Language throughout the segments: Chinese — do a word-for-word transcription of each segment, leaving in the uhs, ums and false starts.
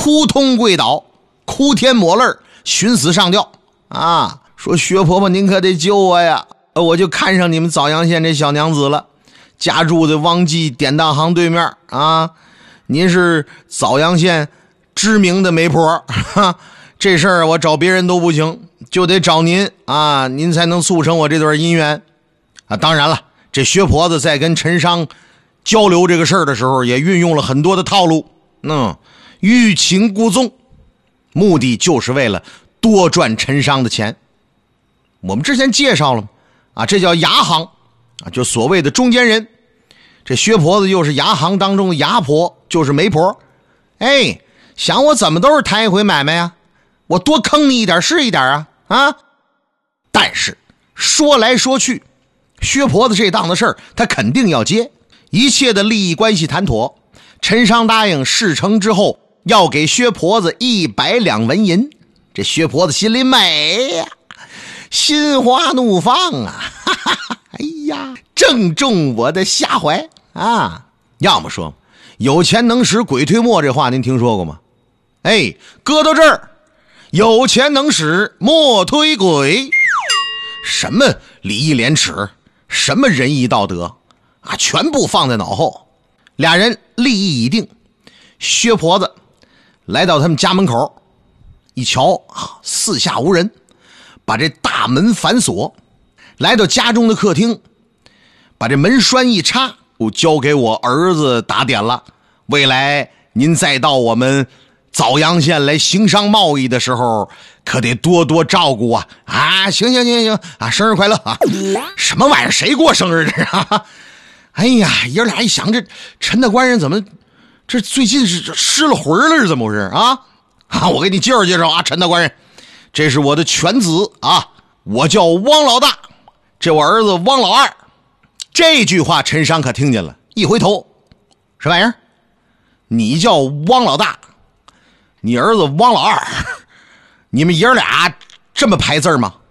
哭通跪倒，哭天抹泪，寻死上吊啊！说薛婆婆您可得救我呀，我就看上你们枣阳县这小娘子了，家住在汪记典当行对面啊，您是枣阳县知名的媒婆，哈，这事儿我找别人都不行，就得找您啊，您才能促成我这段姻缘啊。当然了，这薛婆子在跟陈商交流这个事儿的时候，也运用了很多的套路，嗯，欲擒故纵，目的就是为了多赚陈商的钱。我们之前介绍了啊，这叫牙行啊，就所谓的中间人。这薛婆子又是牙行当中的牙婆，就是媒婆。哎，想我怎么都是谈一回买卖呀，我多坑你一点是一点啊啊！但是说来说去，薛婆子这档子事儿，他肯定要接。一切的利益关系谈妥，陈商答应事成之后要给薛婆子一百两纹银。这薛婆子心里美呀，心花怒放啊！哈哈哈，哎呀，正中我的下怀啊！要么说有钱能使鬼推磨，这话您听说过吗？哎，搁到这儿，有钱能使磨推鬼，什么礼义廉耻，什么仁义道德啊，全部放在脑后。俩人立意已定，薛婆子来到他们家门口，一瞧啊，四下无人，把这大门反锁，来到家中的客厅，把这门栓一插，我交给我儿子打点了，未来您再到我们枣阳县来行商贸易的时候，可得多多照顾啊！啊，行行行行啊，生日快乐啊！什么玩意儿？谁过生日这啊？哎呀，爷俩一想，这陈大官人怎么这最近是失了魂了，是怎么回事啊？啊，我给你介绍介绍啊，陈大官人，这是我的犬子啊，我叫汪老大，这我儿子汪老二。这句话陈商可听见了，一回头，什么玩意儿？你叫汪老大，你儿子汪老二，你们爷俩这么排字吗？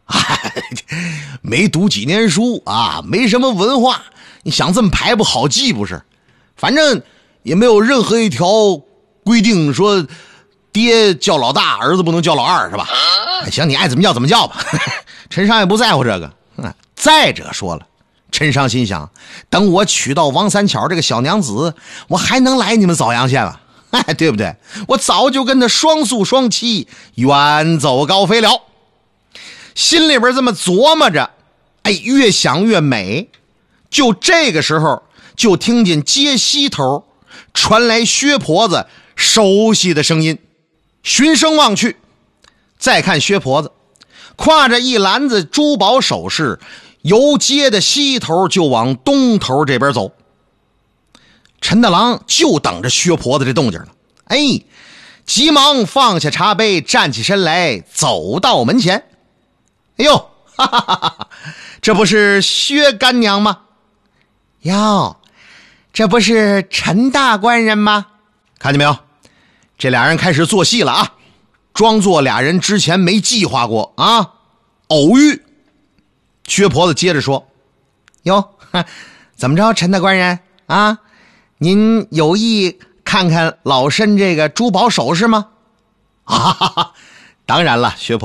没读几年书啊，没什么文化，你想这么排不好记不是？反正也没有任何一条规定说爹叫老大，儿子不能叫老二，是吧？行，你爱怎么叫怎么叫吧。陈商也不在乎这个。再者说了，陈商心想，等我娶到王三巧这个小娘子，我还能来你们枣阳县吗？哎，对不对？我早就跟他双宿双栖，远走高飞了。心里边这么琢磨着，哎，越想越美。就这个时候，就听见街西头传来薛婆子熟悉的声音。循声望去，再看薛婆子挎着一篮子珠宝首饰，由街的西头就往东头这边走。陈大郎就等着薛婆子这动静了，哎，急忙放下茶杯，站起身来，走到门前。哎呦，哈哈哈哈，这不是薛干娘吗？哟，这不是陈大官人吗？看见没有，这俩人开始做戏了啊，装作俩人之前没计划过啊，偶遇。薛婆子接着说，哟，怎么着，陈大官人啊，您有意看看老身这个珠宝首饰吗？啊哈哈哈，当然了，薛婆